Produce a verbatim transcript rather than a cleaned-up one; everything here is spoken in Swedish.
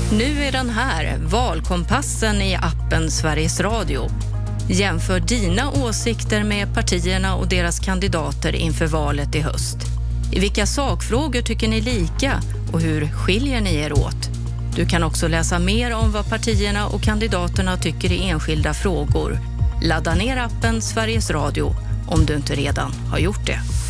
Nu är den här, Valkompassen i appen Sveriges Radio. Jämför dina åsikter med partierna och deras kandidater inför valet i höst. I vilka sakfrågor tycker ni lika och hur skiljer ni er åt? Du kan också läsa mer om vad partierna och kandidaterna tycker i enskilda frågor. Ladda ner appen Sveriges Radio om du inte redan har gjort det.